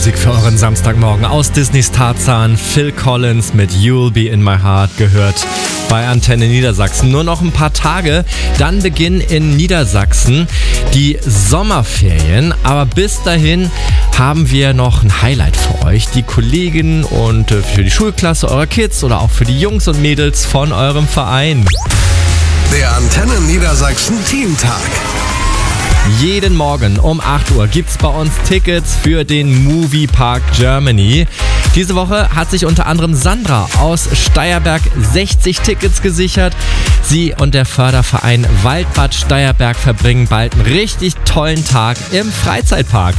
Musik für euren Samstagmorgen aus Disneys Tarzan. Phil Collins mit You'll Be In My Heart gehört bei Antenne Niedersachsen. Nur noch ein paar Tage, dann beginnen in Niedersachsen die Sommerferien. Aber bis dahin haben wir noch ein Highlight für euch. Die Kollegen und für die Schulklasse eurer Kids oder auch für die Jungs und Mädels von eurem Verein. Der Antenne Niedersachsen Teamtag. Jeden Morgen um 8 Uhr gibt's bei uns Tickets für den Movie Park Germany. Diese Woche hat sich unter anderem Sandra aus Steierberg 60 Tickets gesichert. Sie und der Förderverein Waldbad Steierberg verbringen bald einen richtig tollen Tag im Freizeitpark.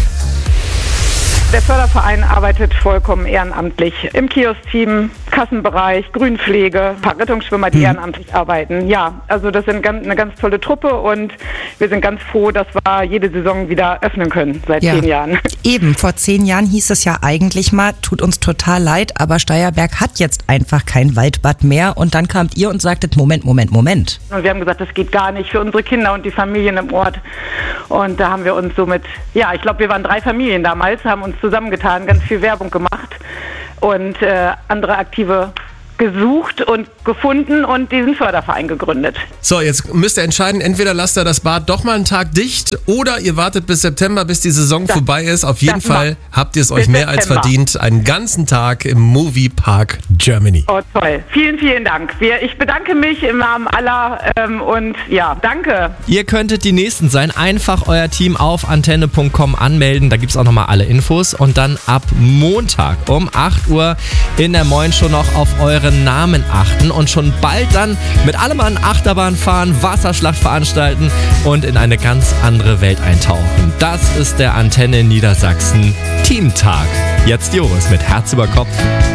Der Förderverein arbeitet vollkommen ehrenamtlich im Kiosk-Team, Kassenbereich, Grünpflege, ein paar Rettungsschwimmer, die ehrenamtlich arbeiten. Ja, also das sind eine ganz tolle Truppe und wir sind ganz froh, dass wir jede Saison wieder öffnen können seit 10 Jahren. Eben, vor 10 Jahren hieß es ja eigentlich mal, tut uns total leid, aber Steierberg hat jetzt einfach kein Waldbad mehr. Und dann kamt ihr und sagtet, Moment. Und wir haben gesagt, das geht gar nicht für unsere Kinder und die Familien im Ort. Und da haben wir uns somit, ich glaube, wir waren 3 Familien damals, haben uns zusammengetan, ganz viel Werbung gemacht und andere Aktive gesucht und gefunden und diesen Förderverein gegründet. So, jetzt müsst ihr entscheiden, entweder lasst ihr das Bad doch mal einen Tag dicht oder ihr wartet bis September, bis die Saison vorbei ist. Auf jeden Fall habt ihr es euch mehr als verdient. Einen ganzen Tag im Movie Park Germany. Oh, toll. Vielen, vielen Dank. Ich bedanke mich im Namen aller und danke. Ihr könntet die Nächsten sein. Einfach euer Team auf antenne.com anmelden. Da gibt's auch nochmal alle Infos. Und dann ab Montag um 8 Uhr in der Moin schon noch auf eure Namen achten und schon bald dann mit allem an Achterbahn fahren, Wasserschlacht veranstalten und in eine ganz andere Welt eintauchen. Das ist der Antenne Niedersachsen Teamtag. Jetzt Joris mit Herz über Kopf.